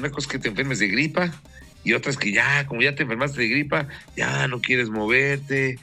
una cosa es que te enfermes de gripa y otra es que ya, como ya te enfermaste de gripa, ya no quieres moverte,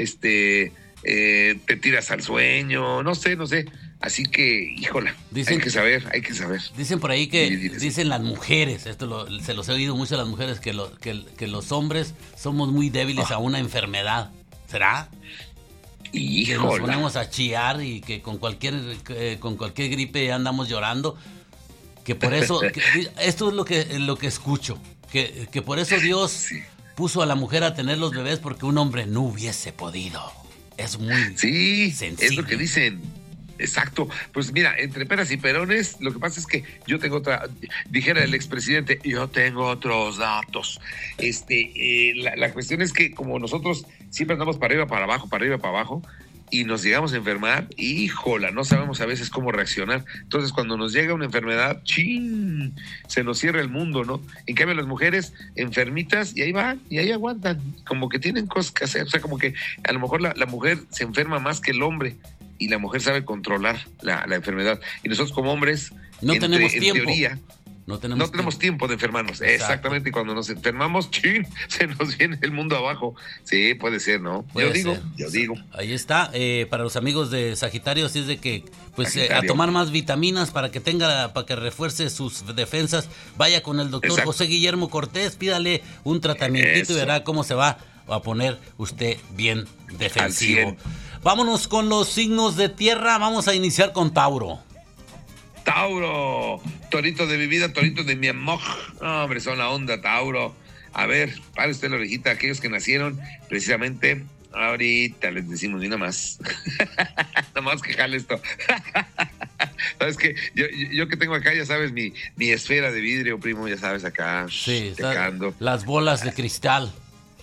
te tiras al sueño, no sé. Así que, híjola, hay que saber. Dicen por ahí que, dicen las mujeres, se los he oído mucho a las mujeres, que los hombres somos muy débiles a una enfermedad. ¿Será? Híjola. Que nos ponemos a chillar y que con cualquier gripe andamos llorando. Que por eso, esto es lo que escucho, que por eso Dios puso a la mujer a tener los bebés, porque un hombre no hubiese podido. Es muy sensible. Es lo que dicen. Exacto. Pues mira, entre peras y perones, lo que pasa es que yo tengo dijera el expresidente, yo tengo otros datos. La cuestión es que como nosotros siempre andamos para arriba, para abajo, y nos llegamos a enfermar, híjola, no sabemos a veces cómo reaccionar. Entonces, cuando nos llega una enfermedad, ¡chin!, se nos cierra el mundo, ¿no? En cambio, las mujeres enfermitas, y ahí van, y ahí aguantan, como que tienen cosas que hacer. O sea, como que a lo mejor la mujer se enferma más que el hombre, y la mujer sabe controlar la enfermedad. Y nosotros como hombres, tenemos tiempo. En teoría, no tenemos tiempo de enfermarnos. Exacto. Exactamente, y cuando nos enfermamos, ¡chin!, se nos viene el mundo abajo. Sí, puede ser, ¿no? Yo digo. Ahí está, para los amigos de Sagitario, así es de que, pues, a tomar más vitaminas para que refuerce sus defensas. Vaya con el doctor José Guillermo Cortés, pídale un tratamiento y verá cómo se va a poner usted bien defensivo. Vámonos con los signos de tierra. Vamos a iniciar con Tauro. Tauro, torito de mi vida, torito de mi amor. No, hombre, son la onda, Tauro. A ver, pare usted la orejita. Aquellos que nacieron precisamente, ahorita les decimos ni nada más. Nada más que jale esto. ¿Sabes qué? Yo que tengo acá, ya sabes, mi esfera de vidrio, primo, ya sabes, acá. Sí, las bolas de cristal.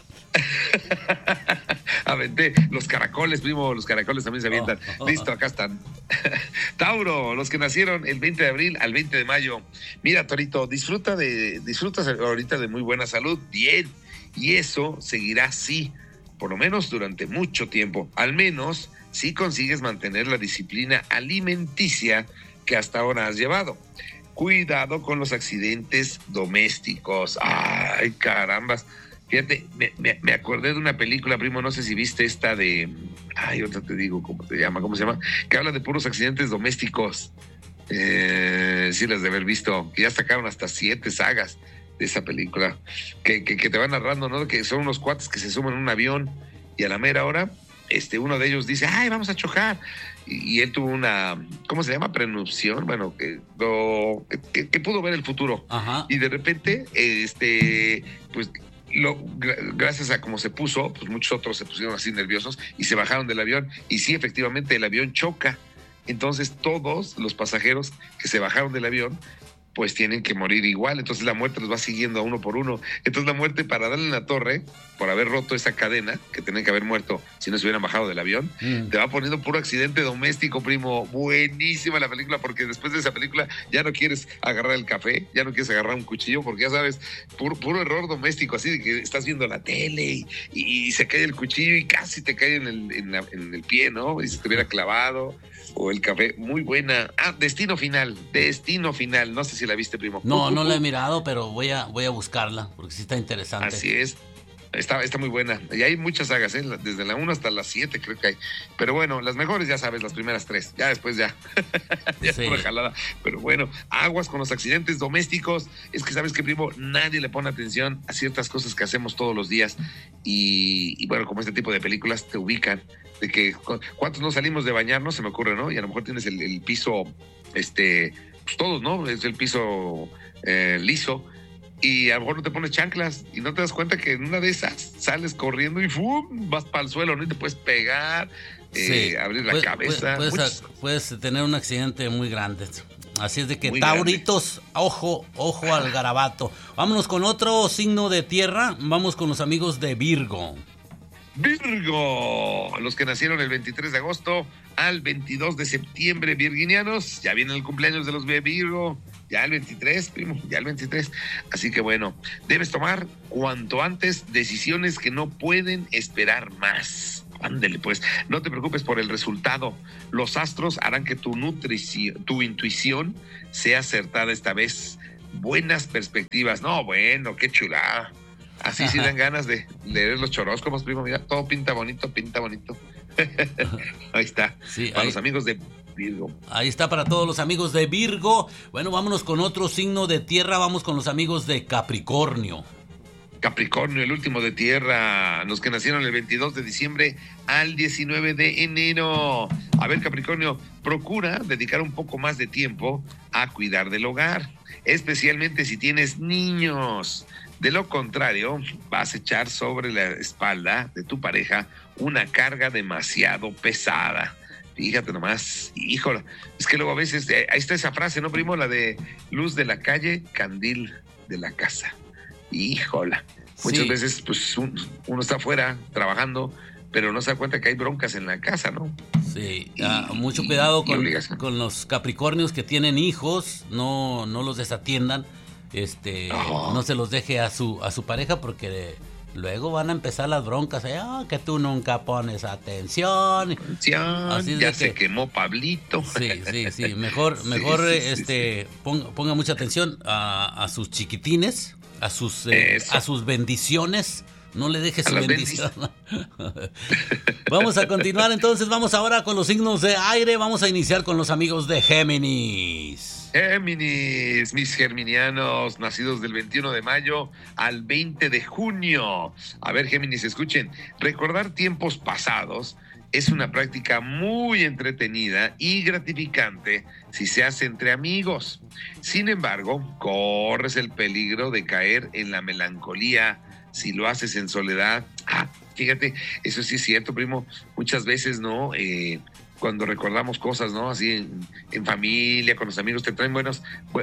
Aventé los caracoles, primo, los caracoles también se avientan. Listo, acá están. Tauro, los que nacieron el 20 de abril al 20 de mayo. Mira, Torito, disfrutas ahorita de muy buena salud, bien, y eso seguirá así, por lo menos durante mucho tiempo, al menos si consigues mantener la disciplina alimenticia que hasta ahora has llevado. Cuidado con los accidentes domésticos. Ay, carambas. Fíjate, me acordé de una película, primo, no sé si viste esta de... Ay, otra te digo, ¿cómo se llama? Que habla de puros accidentes domésticos. Sí las de haber visto, que ya sacaron hasta 7 sagas de esa película, que te van narrando, ¿no? Que son unos cuates que se suben en un avión y a la mera hora, uno de ellos dice, ay, vamos a chocar. Y él tuvo una, ¿cómo se llama? Prenupción, bueno, que pudo ver el futuro. Ajá. Y de repente, pues... gracias a cómo se puso, pues muchos otros se pusieron así nerviosos y se bajaron del avión, y sí, efectivamente el avión choca. Entonces todos los pasajeros que se bajaron del avión pues tienen que morir igual. Entonces la muerte los va siguiendo a uno por uno. Entonces la muerte, para darle en la torre, por haber roto esa cadena, que tenían que haber muerto si no se hubieran bajado del avión, te va poniendo puro accidente doméstico, primo. Buenísima la película, porque después de esa película ya no quieres agarrar el café, ya no quieres agarrar un cuchillo, porque ya sabes, puro error doméstico, así de que estás viendo la tele y se cae el cuchillo y casi te cae en el pie, ¿no? Y se te hubiera clavado, o el café. Muy buena. Destino Final. No sé si la viste, primo. No la he mirado, pero voy a buscarla, porque sí está interesante. Así es. Está muy buena. Y hay muchas sagas, desde la 1 hasta la 7 creo que hay. Pero bueno, las mejores ya sabes, las primeras 3. Ya después ya es pura jalada. Pero bueno, aguas con los accidentes domésticos. Es que sabes que, primo, nadie le pone atención a ciertas cosas que hacemos todos los días. Y bueno, como este tipo de películas te ubican. De que cuántos no salimos de bañarnos, se me ocurre, ¿no? Y a lo mejor tienes el piso, pues todos, ¿no? Es el piso liso. Y a lo mejor no te pones chanclas y no te das cuenta que en una de esas sales corriendo y ¡fum!, vas para el suelo, ¿no? Y te puedes pegar, abrir la cabeza. Puedes tener un accidente muy grande. Así es de que, muy tauritos, grande. Ojo al garabato. Vámonos con otro signo de tierra. Vamos con los amigos de Virgo. Virgo, los que nacieron el 23 de agosto al 22 de septiembre, virginianos, ya viene el cumpleaños de los de Virgo, ya el 23, primo, ya el 23, así que bueno, debes tomar cuanto antes decisiones que no pueden esperar más. Ándele pues, no te preocupes por el resultado, los astros harán que tu intuición sea acertada esta vez. buenas perspectivas. No, bueno, qué chulada. Así sí dan ganas de leer los choróscopos, primo. Mira, todo pinta bonito, pinta bonito. Ahí está. Sí, para los amigos de Virgo. Ahí está para todos los amigos de Virgo. Bueno, vámonos con otro signo de tierra. Vamos con los amigos de Capricornio. Capricornio, el último de tierra, los que nacieron el 22 de diciembre al 19 de enero. A ver, Capricornio, procura dedicar un poco más de tiempo a cuidar del hogar, especialmente si tienes niños. De lo contrario, vas a echar sobre la espalda de tu pareja una carga demasiado pesada. Fíjate nomás, híjole, es que luego a veces, ahí está esa frase, ¿no, primo? La de luz de la calle, candil de la casa. Híjola, muchas veces pues uno está afuera trabajando, pero no se da cuenta que hay broncas en la casa, ¿no? Sí, mucho cuidado con los Capricornios que tienen hijos, no los desatiendan, no se los deje a su pareja porque luego van a empezar las broncas, que tú nunca pones atención. Así ya se quemó Pablito. Sí, mejor ponga mucha atención a sus chiquitines. A sus bendiciones, no le deje su bendición. Vamos a continuar entonces, vamos ahora con los signos de aire, vamos a iniciar con los amigos de Géminis. Géminis, mis germinianos, nacidos del 21 de mayo al 20 de junio. A ver, Géminis, escuchen, recordar tiempos pasados es una práctica muy entretenida y gratificante si se hace entre amigos. Sin embargo, corres el peligro de caer en la melancolía si lo haces en soledad. Fíjate, eso sí es cierto, primo. Muchas veces, ¿no? Cuando recordamos cosas, ¿no? Así en familia, con los amigos, te traen buenos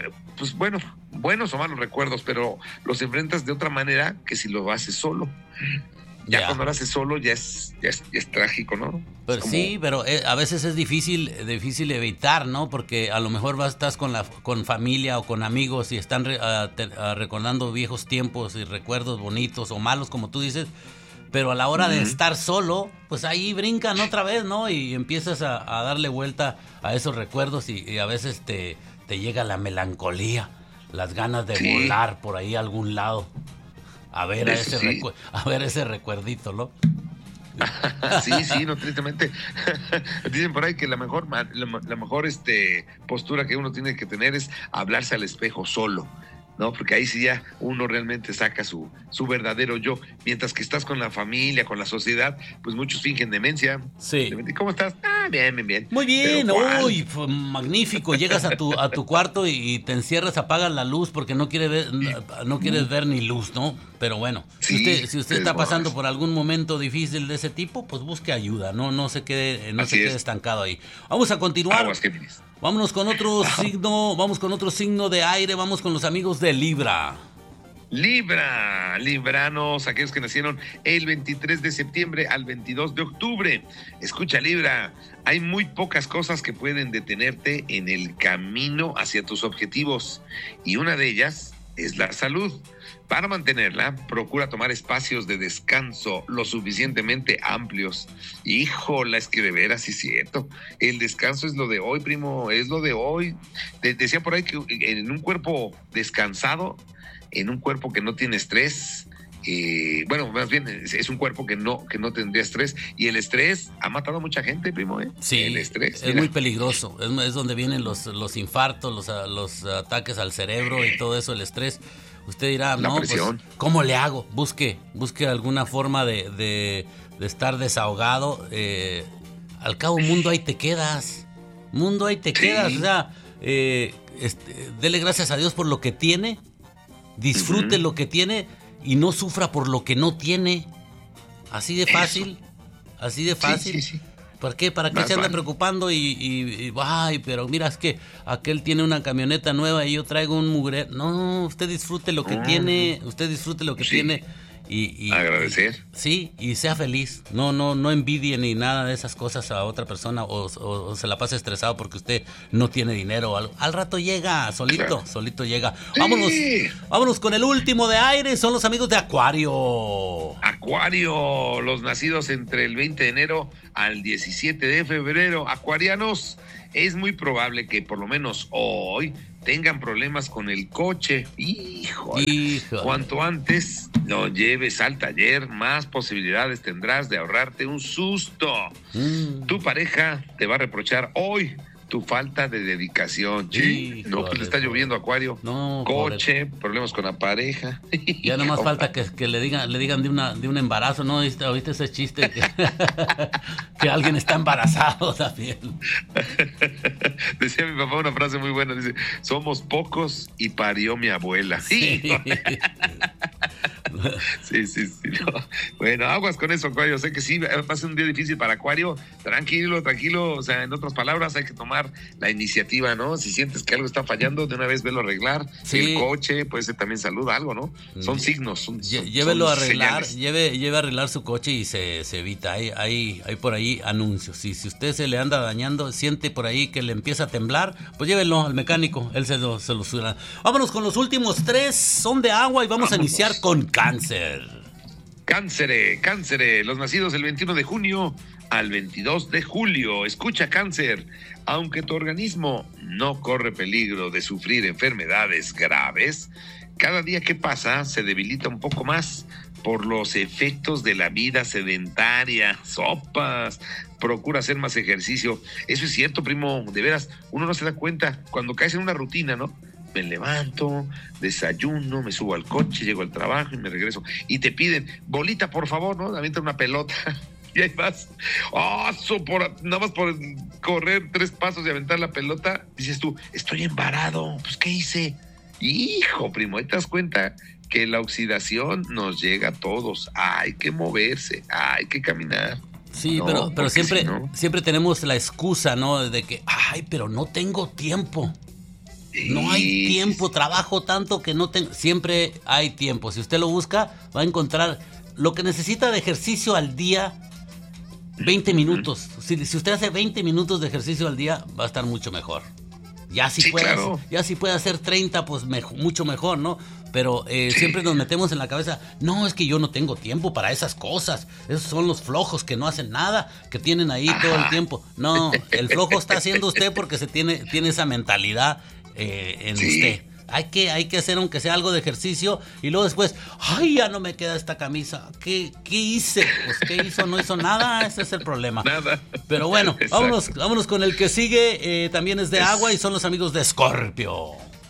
o malos recuerdos, pero los enfrentas de otra manera que si lo haces solo. Ya cuando lo haces solo ya es trágico, ¿no? Pero sí, pero a veces es difícil evitar, ¿no? Porque a lo mejor estás con familia o con amigos y están recordando viejos tiempos y recuerdos bonitos o malos, como tú dices, pero a la hora de estar solo, pues ahí brincan otra vez, ¿no? Y empiezas a darle vuelta a esos recuerdos y a veces te llega la melancolía, las ganas de volar por ahí a algún lado. A ver ese recuerdito, ¿no? Sí, no, tristemente. Dicen por ahí que la mejor postura que uno tiene que tener es hablarse al espejo solo, ¿no? Porque ahí sí ya uno realmente saca su verdadero yo. Mientras que estás con la familia, con la sociedad, pues muchos fingen demencia. Sí. ¿Cómo estás? Bien. Muy bien, uy, magnífico. Llegas a tu cuarto y te encierras, apagas la luz porque no quieres ver ni luz, ¿no? Pero bueno, si usted está pasando por algún momento difícil de ese tipo, pues busque ayuda, no se quede estancado ahí. Vamos a continuar. Vámonos con otro signo de aire, vamos con los amigos de Libra. Libranos, aquellos que nacieron el 23 de septiembre al 22 de octubre. Escucha, Libra, hay muy pocas cosas que pueden detenerte en el camino hacia tus objetivos y una de ellas es la salud. Para mantenerla, procura tomar espacios de descanso lo suficientemente amplios. Híjola, es que de veras sí es cierto. El descanso es lo de hoy, primo, es lo de hoy. Decía por ahí que en un cuerpo descansado, en un cuerpo que no tiene estrés, más bien es un cuerpo que no tendría estrés, y el estrés ha matado a mucha gente, primo, ¿eh? Sí, el estrés, es muy peligroso, es donde vienen los infartos, los ataques al cerebro y todo eso, el estrés. Usted dirá, no, pues, ¿cómo le hago? Busque alguna forma de estar desahogado. Al cabo, mundo ahí te quedas. O sea, dele gracias a Dios por lo que tiene, disfrute lo que tiene y no sufra por lo que no tiene. Así de fácil. Sí. ¿Por qué? ¿Para qué se anda preocupando? Ay, pero mira, es que aquel tiene una camioneta nueva y yo traigo un mugre. No, usted disfrute lo que tiene, tiene y agradecer. Y sea feliz. No envidie ni nada de esas cosas a otra persona o se la pase estresado porque usted no tiene dinero o algo. Al rato llega, solito llega. Sí. Vámonos con el último de aire, son los amigos de Acuario. Acuario, los nacidos entre el 20 de enero al 17 de febrero. Acuarianos, es muy probable que por lo menos hoy tengan problemas con el coche. Híjole. Cuanto antes lo lleves al taller, más posibilidades tendrás de ahorrarte un susto. Tu pareja te va a reprochar hoy tu falta de dedicación. No, pues le está lloviendo, Acuario. No, coche, problemas con la pareja. Ya nomás falta que le digan de un embarazo, ¿no? ¿Oíste ese chiste? Que alguien está embarazado también. Decía mi papá una frase muy buena, dice, somos pocos y parió mi abuela. Sí. Sí. No. Bueno, aguas con eso, Acuario. Sé que sí, va a ser un día difícil para Acuario. Tranquilo. O sea, en otras palabras, hay que tomar la iniciativa, ¿no? Si sientes que algo está fallando, de una vez velo a arreglar. Sí. El coche, puede ser también salud, algo, ¿no? Son signos. Llévelo a arreglar, lleve a arreglar su coche y se evita. Hay por ahí anuncios. Si usted se le anda dañando, siente por ahí que le empieza a temblar, pues llévelo al mecánico. Él se lo soluciona. Vámonos con los últimos 3. Son de agua y vamos a iniciar con Cáncer. Cáncer, los nacidos el 21 de junio al 22 de julio. Escucha, Cáncer, aunque tu organismo no corre peligro de sufrir enfermedades graves, cada día que pasa se debilita un poco más por los efectos de la vida sedentaria. Sopas, procura hacer más ejercicio. Eso es cierto, primo, de veras, uno no se da cuenta cuando caes en una rutina, ¿no? Me levanto, desayuno, me subo al coche, llego al trabajo y me regreso. Y te piden, bolita, por favor, ¿no? Avienta una pelota. Y ahí vas. Nada más por correr 3 pasos y aventar la pelota, dices tú, estoy embarado. Pues, ¿qué hice? Hijo, primo, ahí te das cuenta que la oxidación nos llega a todos. Hay que moverse, hay que caminar. Sí, no, pero siempre tenemos la excusa, ¿no? De que, pero no tengo tiempo. No hay tiempo, trabajo tanto que no tengo. Siempre hay tiempo. Si usted lo busca, va a encontrar lo que necesita de ejercicio al día. 20 minutos. Si usted hace 20 minutos de ejercicio al día, va a estar mucho mejor. Ya si puede hacer 30, pues mucho mejor, ¿no? Pero siempre nos metemos en la cabeza, no, es que yo no tengo tiempo para esas cosas. Esos son los flojos que no hacen nada, que tienen ahí todo el tiempo. No, el flojo está haciendo usted porque tiene esa mentalidad en usted. Hay que hacer aunque sea algo de ejercicio y luego después, ya no me queda esta camisa. ¿Qué hice? Pues ¿qué hizo? No hizo nada, ese es el problema. Nada. Pero bueno, vámonos con el que sigue, también es de agua y son los amigos de Escorpio.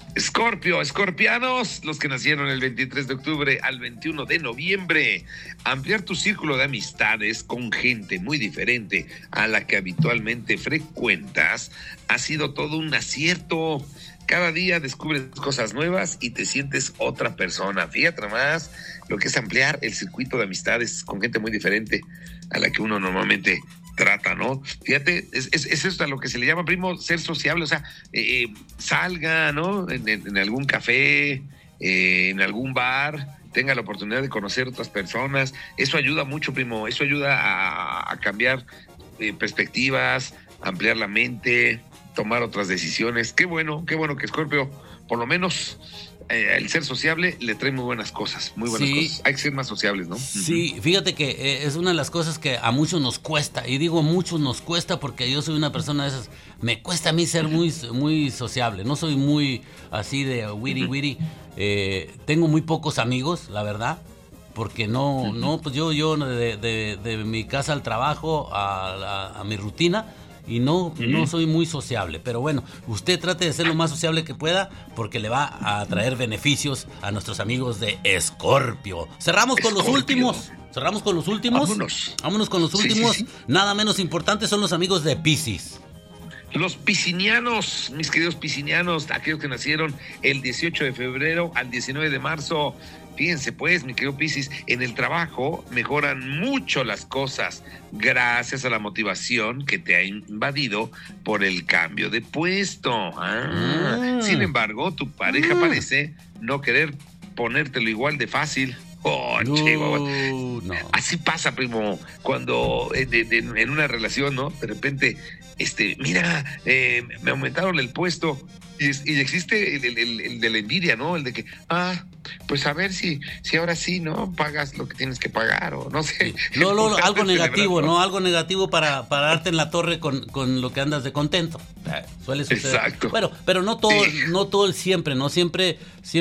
Escorpianos, los que nacieron el 23 de octubre al 21 de noviembre. Ampliar tu círculo de amistades con gente muy diferente a la que habitualmente frecuentas ha sido todo un acierto. Cada día descubres cosas nuevas y te sientes otra persona. Fíjate nomás lo que es ampliar el circuito de amistades con gente muy diferente a la que uno normalmente trata, ¿no? Fíjate, es eso a lo que se le llama, primo, ser sociable. O sea, salga, ¿no? En algún café, en algún bar, tenga la oportunidad de conocer otras personas. Eso ayuda mucho, primo. Eso ayuda a cambiar perspectivas, ampliar la mente, tomar otras decisiones. Qué bueno que Escorpio, por lo menos el ser sociable le trae muy buenas cosas. Hay que ser más sociables, ¿no? Sí, fíjate que es una de las cosas que a muchos nos cuesta, y digo muchos nos cuesta porque yo soy una persona de esas, me cuesta a mí ser muy, muy sociable, no soy muy así de witty. Tengo muy pocos amigos, la verdad, porque pues yo de mi casa al trabajo, a mi rutina, y no soy muy sociable, pero bueno, usted trate de ser lo más sociable que pueda porque le va a traer beneficios a nuestros amigos de Escorpio. Cerramos con los últimos. Vámonos con los últimos. Sí. Nada menos importante son los amigos de Piscis. Los piscinianos, mis queridos piscinianos, aquellos que nacieron el 18 de febrero al 19 de marzo. Fíjense pues, mi querido Piscis, en el trabajo mejoran mucho las cosas gracias a la motivación que te ha invadido por el cambio de puesto. Sin embargo, tu pareja parece no querer ponértelo igual de fácil. No. Así pasa, primo, cuando en una relación, ¿no? De repente, mira, me aumentaron el puesto. Y existe el de la envidia, ¿no? El de que, pues a ver si ahora sí, ¿no? Pagas lo que tienes que pagar, o no sé. Sí. No, algo negativo, ¿no? Algo negativo para darte en la torre con lo que andas de contento. Suele suceder. Exacto. Bueno, pero no todo el siempre, ¿no? Siempre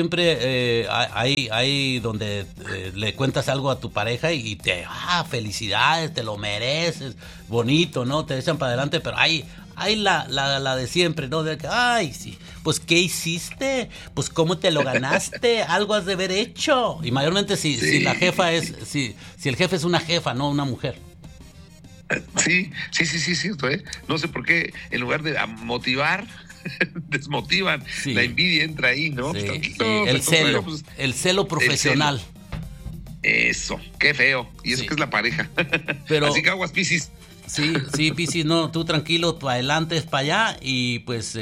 hay donde le cuentas algo a tu pareja y felicidades, te lo mereces, bonito, ¿no? Te echan para adelante, pero hay la de siempre, ¿no? De que, sí, pues ¿qué hiciste? Pues ¿cómo te lo ganaste? Algo has de haber hecho. Y mayormente si la jefa si el jefe es una jefa, no una mujer. Sí, cierto, ¿eh? No sé por qué, en lugar de motivar, desmotivan. Sí. La envidia entra ahí, ¿no? Sí, el celo profesional. Eso, qué feo. Y eso que es la pareja. Pero, así que aguas, Piscis. Sí, Piscis, no, tú tranquilo, para adelante es para allá y pues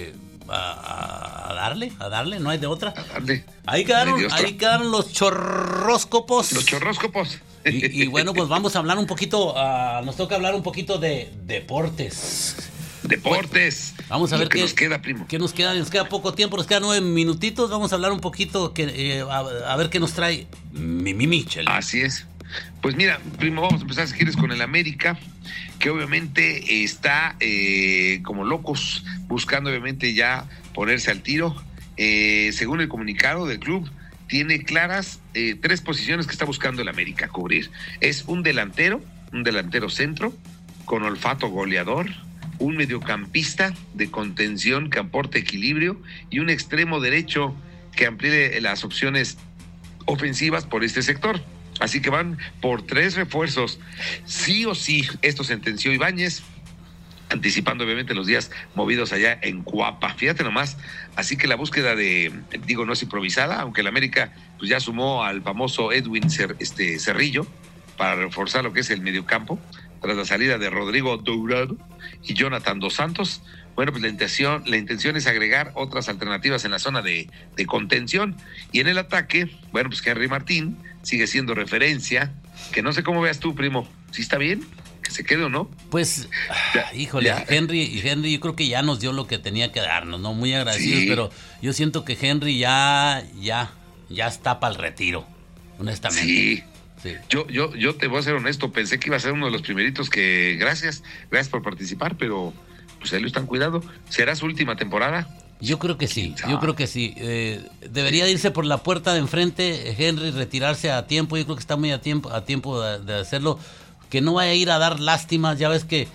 a darle, no hay de otra. Ahí quedaron los chorróscopos. Los chorróscopos. Y bueno, pues vamos a hablar un poquito, nos toca hablar un poquito de deportes. Deportes. Vamos a ver qué nos queda, primo. ¿Qué nos queda? Nos queda poco tiempo, nos quedan 9 minutitos. Vamos a hablar un poquito, a ver qué nos trae Michel. Así es. Pues mira, primo, vamos a empezar, si quieres, con el América, que obviamente está como locos, buscando obviamente ya ponerse al tiro. Según el comunicado del club, tiene claras 3 posiciones que está buscando el América cubrir. Es un delantero centro, con olfato goleador, un mediocampista de contención que aporte equilibrio y un extremo derecho que amplíe las opciones ofensivas por este sector. Así que van por 3 refuerzos. Sí o sí, esto sentenció Ibáñez, anticipando obviamente los días movidos allá en Cuapa. Fíjate nomás, así que la búsqueda no es improvisada, aunque el América pues ya sumó al famoso Edwin Cerrillo para reforzar lo que es el mediocampo, tras la salida de Rodrigo Dourado y Jonathan Dos Santos. Bueno, pues la intención es agregar otras alternativas en la zona de contención. Y en el ataque, bueno, pues Henry Martín sigue siendo referencia, que no sé cómo veas tú, primo, ¿sí está bien? ¿Que se quede o no? Pues, híjole, Henry, yo creo que ya nos dio lo que tenía que darnos, ¿no? Muy agradecidos, sí. Pero yo siento que Henry ya está para el retiro, honestamente. Sí. Yo te voy a ser honesto, pensé que iba a ser uno de los primeritos que, gracias por participar, pero pues ahí lo están cuidando. ¿Será su última temporada? Yo creo que sí. Debería irse por la puerta de enfrente, Henry, retirarse a tiempo. Yo creo que está muy a tiempo de hacerlo. Que no vaya a ir a dar lástimas. Ya ves que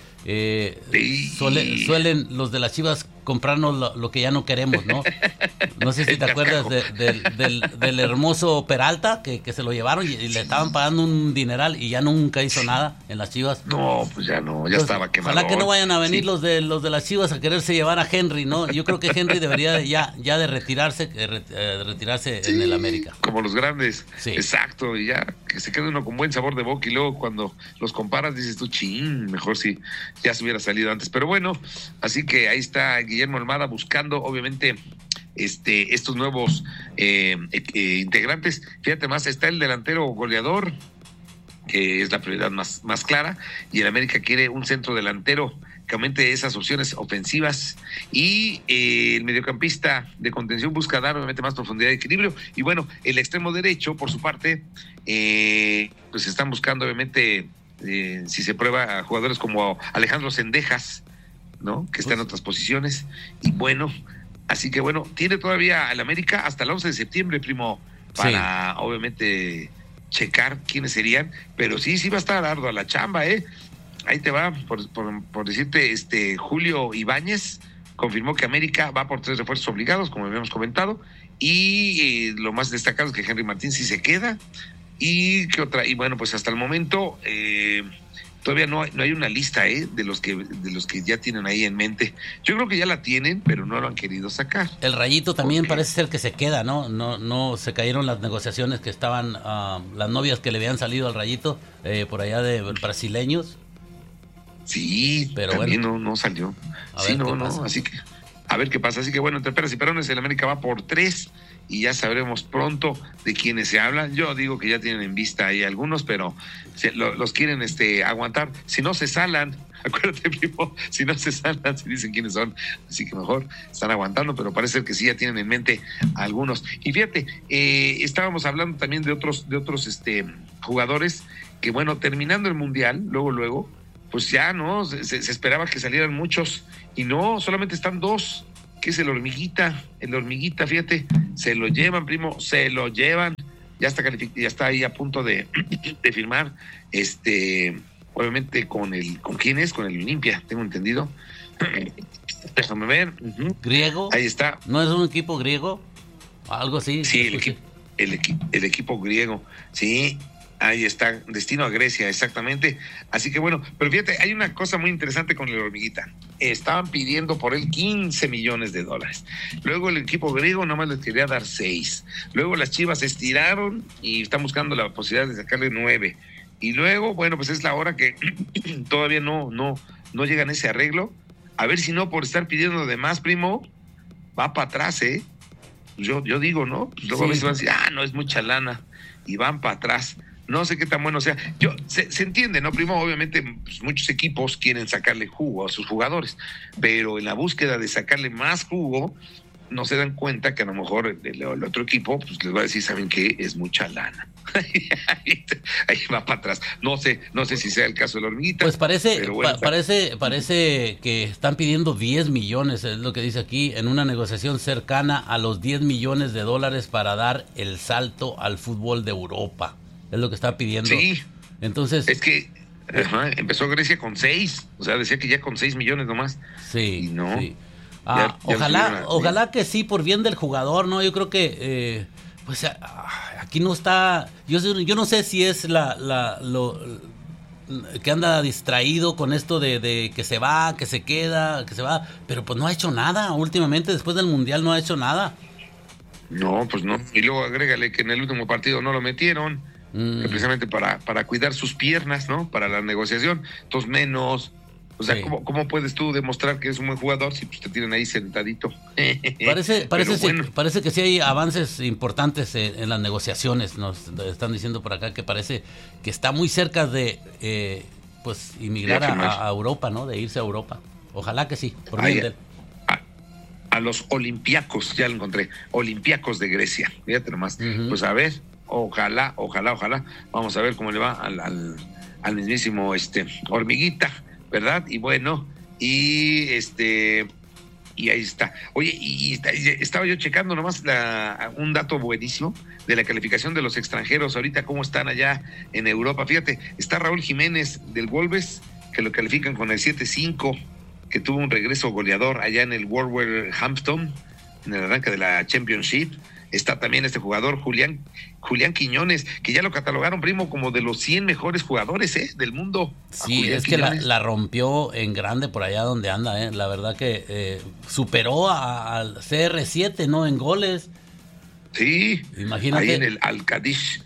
suelen los de las Chivas comprarnos lo que ya no queremos, ¿no? No sé si te acuerdas del hermoso Peralta, que se lo llevaron y le estaban pagando un dineral y ya nunca hizo nada en las Chivas. No, pues ya no, ya estaba quemado. Ojalá que no vayan a venir los de las Chivas a quererse llevar a Henry, ¿no? Yo creo que Henry debería ya de retirarse en el América. Como los grandes. Sí. Exacto, y ya que se quede uno con buen sabor de boca y luego cuando los comparas dices tú, mejor si ya se hubiera salido antes. Pero bueno, así que ahí está Guillermo Almada buscando obviamente estos nuevos integrantes. Fíjate más, está el delantero goleador, que es la prioridad más clara, y el América quiere un centro delantero que aumente esas opciones ofensivas, y el mediocampista de contención busca dar obviamente más profundidad y equilibrio. Y bueno, el extremo derecho, por su parte, pues están buscando obviamente si se prueba a jugadores como Alejandro Cendejas, ¿no? Que está en otras posiciones. Y bueno, así que bueno, tiene todavía el América hasta el 11 de septiembre, primo, para obviamente checar quiénes serían, pero sí va a estar ardua la chamba, Ahí te va, por decirte, Julio Ibáñez confirmó que América va por 3 refuerzos obligados, como habíamos comentado, y lo más destacado es que Henry Martín sí se queda. Y qué otra, y bueno, pues hasta el momento todavía no hay una lista de los que ya tienen ahí en mente. Yo creo que ya la tienen, pero no lo han querido sacar. El Rayito también parece ser que se queda, ¿no? No se cayeron las negociaciones que estaban, las novias que le habían salido al Rayito por allá de brasileños. Sí, pero también bueno, no salió. Sí, no, así que a ver qué pasa. Así que bueno, entre peras y perones, el América va por 3. y ya sabremos pronto de quiénes se hablan. Yo digo que ya tienen en vista ahí algunos, pero los quieren aguantar. Si no se salan, acuérdate, primo, si no se salan, si dicen quiénes son, así que mejor están aguantando, pero parece ser que sí ya tienen en mente a algunos. Y fíjate, estábamos hablando también de otros jugadores que, bueno, terminando el Mundial, luego, pues ya, ¿no? Se esperaba que salieran muchos, y no, solamente están dos, que es el Hormiguita, fíjate, se lo llevan, primo, se lo llevan, ya está ahí a punto de firmar, obviamente ¿con quién es? Con el Olimpia, tengo entendido. Déjame ver. ¿Griego? Ahí está. ¿No es un equipo griego? Algo así. Sí, el equipo griego, sí. Ahí está, destino a Grecia, exactamente. Así que bueno, pero fíjate, hay una cosa muy interesante con el Hormiguita. Estaban pidiendo por él $15 millones. Luego el equipo griego nomás les quería dar 6. Luego las Chivas se estiraron y están buscando la posibilidad de sacarle 9. Y luego, bueno, pues es la hora que todavía no llegan a ese arreglo. A ver si no, por estar pidiendo de más, primo, va para atrás, ¿eh? Yo digo, ¿no? Pues luego a veces van a decir, no, es mucha lana. Y van para atrás. No sé qué tan bueno sea. Se entiende, ¿no, primo? Obviamente, pues, muchos equipos quieren sacarle jugo a sus jugadores, pero en la búsqueda de sacarle más jugo, no se dan cuenta que a lo mejor el otro equipo pues les va a decir, ¿saben qué? Es mucha lana. Ahí va para atrás. No sé si sea el caso de la Hormiguita. Pues parece que están pidiendo 10 millones, es lo que dice aquí, en una negociación cercana a los $10 millones para dar el salto al fútbol de Europa. Es lo que está pidiendo. Sí. Entonces, es que empezó Grecia con 6, o sea, decía que ya con 6 millones nomás. Sí. Y no. Sí. Ojalá que sí, por bien del jugador, ¿no? Yo creo que pues aquí no está. Yo no sé si es lo que anda distraído con esto de que se va, que se queda, que se va, pero pues no ha hecho nada últimamente, después del Mundial no ha hecho nada. No, pues no. Y luego agrégale que en el último partido no lo metieron, precisamente para cuidar sus piernas, ¿no? Para la negociación. Entonces menos. O sea, sí. ¿Cómo puedes tú demostrar que eres un buen jugador si pues, te tienen ahí sentadito? Parece que sí hay avances importantes en las negociaciones. Nos están diciendo por acá que parece que está muy cerca de pues inmigrar a Europa, ¿no? De irse a Europa. Ojalá que sí, por bien de él. A los Olympiacos, ya lo encontré, Olympiacos de Grecia. Fíjate nomás. Pues a ver, ojalá. Vamos a ver cómo le va al mismísimo Hormiguita, ¿verdad? Y bueno, y ahí está. Oye, estaba yo checando nomás un dato buenísimo de la calificación de los extranjeros ahorita, cómo están allá en Europa. Fíjate, está Raúl Jiménez del Wolves, que lo califican con el 7-5, que tuvo un regreso goleador allá en el Wolverhampton, en el arranque de la Championship. Está también este jugador, Julián Quiñones, que ya lo catalogaron, primo, como de los 100 mejores jugadores del mundo. Sí, es que la rompió en grande por allá donde anda, La verdad que superó al CR7, ¿no? En goles. Sí, imagínate. Ahí en el Al-Qadish.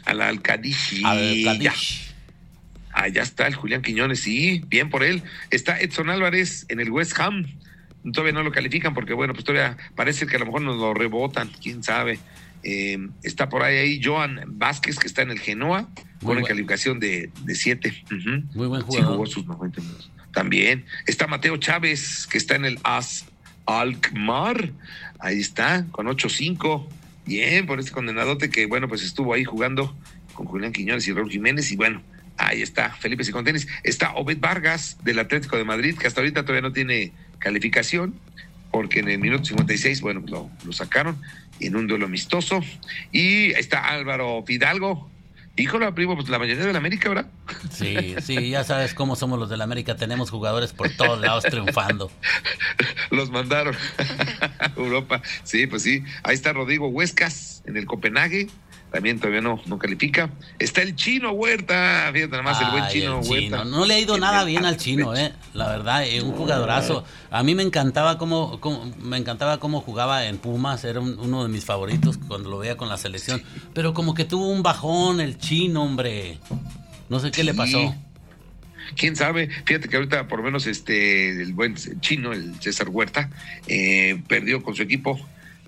Allá está el Julián Quiñones, sí, bien por él. Está Edson Álvarez en el West Ham. Todavía no lo califican porque, bueno, pues todavía parece que a lo mejor nos lo rebotan, quién sabe. Está por ahí Joan Vázquez, que está en el Genoa, con una calificación de 7. Muy buen jugador. Sí, jugó sus 90 minutos. También está Mateo Chávez, que está en el AS Alkmaar. Ahí está, con 8-5. Bien, por este condenadote que, bueno, pues estuvo ahí jugando con Julián Quiñones y Raúl Jiménez. Y bueno, ahí está Felipe Sicontenis. Está Obed Vargas, del Atlético de Madrid, que hasta ahorita todavía no tiene calificación, porque en el minuto 56, bueno, lo sacaron en un duelo amistoso. Y está Álvaro Fidalgo. Híjole, primo, pues la mayoría de la América, ¿verdad? Sí, ya sabes cómo somos los de la América, tenemos jugadores por todos lados triunfando. Los mandaron a Europa. Sí, pues sí. Ahí está Rodrigo Huescas en el Copenhague. También todavía no califica. Está el Chino Huerta, fíjate nada más, el buen Chino Huerta. No le ha ido nada bien al Chino, la verdad, un jugadorazo. A mí me encantaba cómo jugaba en Pumas, era uno de mis favoritos cuando lo veía con la selección, pero como que tuvo un bajón el Chino, hombre. No sé qué le pasó. ¿Quién sabe? Fíjate que ahorita por lo menos el buen Chino, el César Huerta, perdió con su equipo.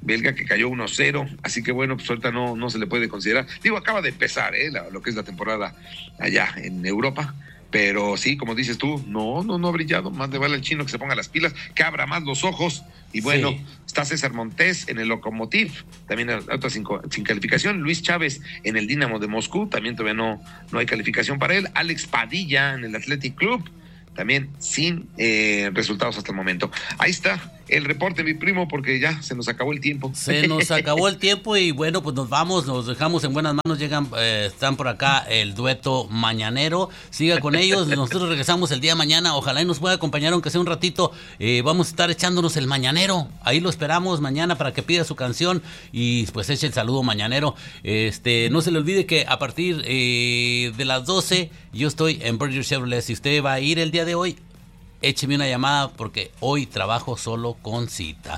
belga que cayó 1-0, así que bueno, pues ahorita no se le puede considerar. Digo, acaba de empezar lo que es la temporada allá en Europa, pero sí, como dices tú, no ha brillado. Más de vale el chino que se ponga las pilas, que abra más los ojos. Y bueno, sí. Está César Montés en el Lokomotiv, también otra sin calificación. Luis Chávez en el Dinamo de Moscú, también todavía no hay calificación para él. Alex Padilla en el Athletic Club, también sin resultados hasta el momento. Ahí está el reporte, mi primo, porque ya se nos acabó el tiempo. Se nos acabó el tiempo y bueno, pues nos vamos, nos dejamos en buenas manos. Están por acá el dueto mañanero. Siga con ellos, nosotros regresamos el día de mañana. Ojalá y nos pueda acompañar, aunque sea un ratito. Vamos a estar echándonos el mañanero. Ahí lo esperamos mañana para que pida su canción y pues eche el saludo mañanero. No se le olvide que a partir de las 12 yo estoy en Berger Chevrolet. Si usted va a ir el día de hoy, écheme una llamada porque hoy trabajo solo con cita.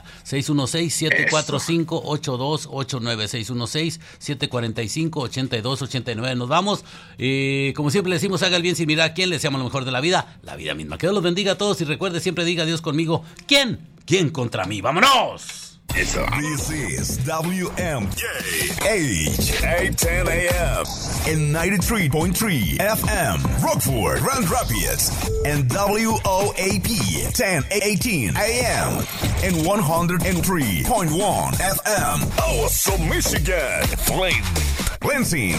616-745-8289. 616-745-8289. Nos vamos. Como siempre le decimos, haga el bien sin mirar a quién. Le deseamos lo mejor de la vida misma. Que Dios los bendiga a todos y recuerde, siempre diga Dios conmigo. ¿Quién? ¿Quién contra mí? ¡Vámonos! Eso. This is WMJH810 AM and 93.3 FM Rockford, Grand Rapids, and WOAP 1018 AM and 103.1 FM Awesome, Michigan. Lansing.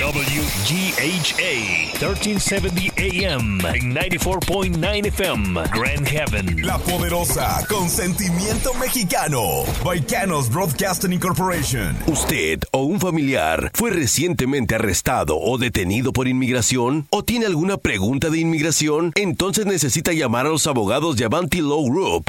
WGHA 1370 AM and 94.9 FM Grand Haven. La Poderosa, con sentimiento mexicano. Baicanos Broadcasting Incorporation. ¿Usted o un familiar fue recientemente arrestado o detenido por inmigración? ¿O tiene alguna pregunta de inmigración? Entonces necesita llamar a los abogados de Avanti Law Group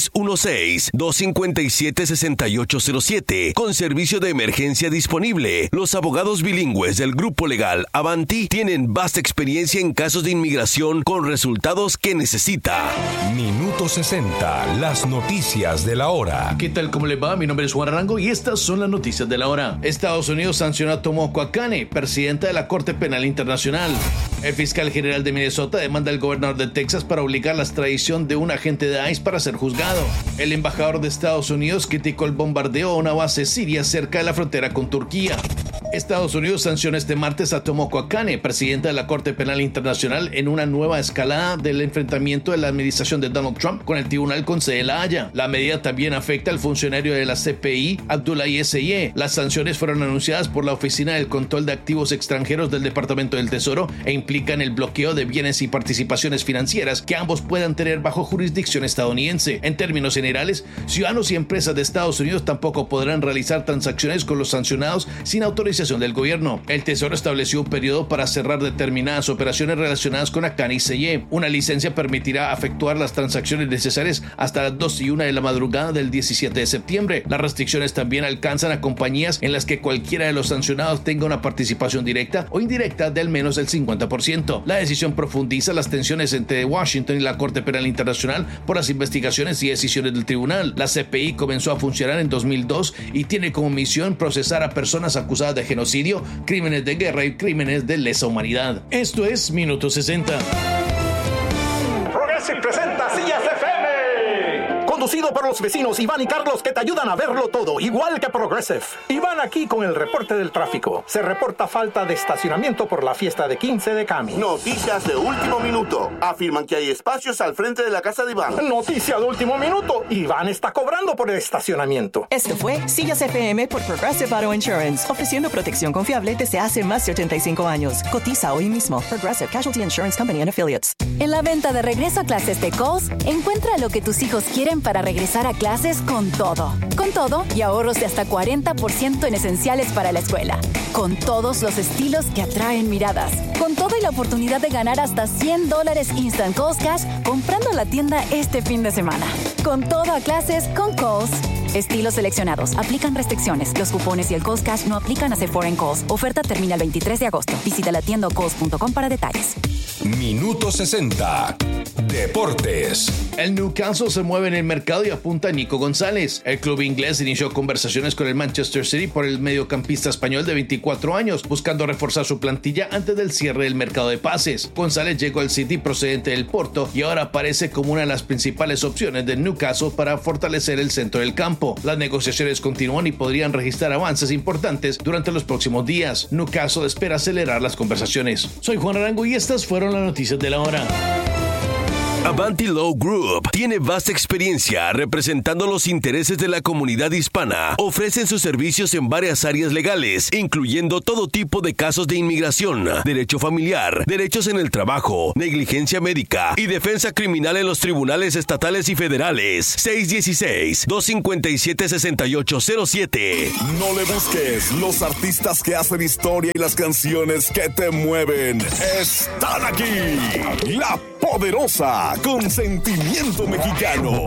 616-257-6807 con servicio de emergencia disponible. Los abogados bilingües del grupo legal Avanti tienen vasta experiencia en casos de inmigración con resultados que necesita. Minuto 60, las noticias de la hora. ¿Qué tal? ¿Cómo le va? Mi nombre es Juan Arango y estas son las noticias de la hora. Estados Unidos sancionó a Tomoko Akane, presidenta de la Corte Penal Internacional. El fiscal general de Minnesota demanda al gobernador de Texas para obligar la extradición de un agente de ICE para ser juzgado. El embajador de Estados Unidos criticó el bombardeo a una base siria cerca de la frontera con Turquía. Estados Unidos sancionó este martes a Tomoko Akane, presidenta de la Corte Penal Internacional, en una nueva escalada del enfrentamiento de la administración de Donald Trump con el Tribunal con sede en La Haya. La medida también afecta al funcionario de la CPI, Abdoulaye Seye. Las sanciones fueron anunciadas por la Oficina del Control de Activos Extranjeros del Departamento del Tesoro e implican el bloqueo de bienes y participaciones financieras que ambos puedan tener bajo jurisdicción estadounidense. En términos generales, ciudadanos y empresas de Estados Unidos tampoco podrán realizar transacciones con los sancionados sin autorización del gobierno. El Tesoro estableció un periodo para cerrar determinadas operaciones relacionadas con Akane y Seye. Una licencia permitirá efectuar las transacciones necesarias hasta las 2:01 de la madrugada del 17 de septiembre. Las restricciones también alcanzan a compañías en las que cualquiera de los sancionados tenga una participación directa o indirecta de al menos el 50%. La decisión profundiza las tensiones entre Washington y la Corte Penal Internacional por las investigaciones y decisiones del tribunal. La CPI comenzó a funcionar en 2002 y tiene como misión procesar a personas acusadas de genocidio, crímenes de guerra y crímenes de lesa humanidad. Esto es Minuto 60. Progressive presenta Sillas FM. Conducido por los vecinos Iván y Carlos, que te ayudan a verlo todo, igual que Progressive. Iván aquí con el reporte del tráfico. Se reporta falta de estacionamiento por la fiesta de 15 de Cami. Noticias de último minuto. Afirman que hay espacios al frente de la casa de Iván. Noticia de último minuto. Iván está cobrando por el estacionamiento. Esto fue Sillas FM por Progressive Auto Insurance, ofreciendo protección confiable desde hace más de 85 años. Cotiza hoy mismo. Progressive Casualty Insurance Company and Affiliates. En la venta de regreso a clases de Kohl's, encuentra lo que tus hijos quieren para regresar a clases con todo. Con todo y ahorros de hasta 40% en esenciales para la escuela. Con todos los estilos que atraen miradas. Con todo y la oportunidad de ganar hasta $100 Instant Kohl's Cash comprando en la tienda este fin de semana. Con todo a clases con Kohl's. Estilos seleccionados. Aplican restricciones. Los cupones y el Kohl's Cash no aplican a Sephora en Kohl's. Oferta termina el 23 de agosto. Visita la tienda o kohls.com para detalles. Minuto 60. Deportes. El Newcastle se mueve en el mercado y apunta a Nico González. El club inglés inició conversaciones con el Manchester City por el mediocampista español de 24 años, buscando reforzar su plantilla antes del cierre del mercado de pases. González llegó al City procedente del Porto y ahora aparece como una de las principales opciones del Newcastle para fortalecer el centro del campo. Las negociaciones continúan y podrían registrar avances importantes durante los próximos días. Newcastle espera acelerar las conversaciones. Soy Juan Arango y estas fueron las noticias de la hora. Avanti Law Group tiene vasta experiencia representando los intereses de la comunidad hispana. Ofrecen sus servicios en varias áreas legales, incluyendo todo tipo de casos de inmigración, derecho familiar, derechos en el trabajo, negligencia médica y defensa criminal en los tribunales estatales y federales. 616-257-6807. No le busques. Los artistas que hacen historia y las canciones que te mueven están aquí. La Poderosa, con sentimiento mexicano.